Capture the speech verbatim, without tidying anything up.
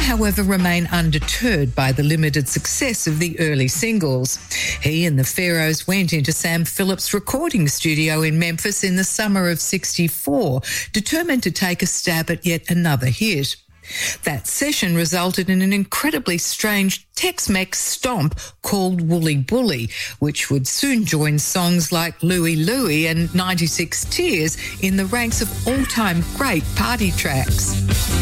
however, remain undeterred by the limited success of the early singles. He and the Pharaohs went into Sam Phillips' recording studio in Memphis in the summer of sixty-four, determined to take a stab at yet another hit. That session resulted in an incredibly strange Tex-Mex stomp called Wooly Bully, which would soon join songs like Louie Louie and ninety-six Tears in the ranks of all-time great party tracks.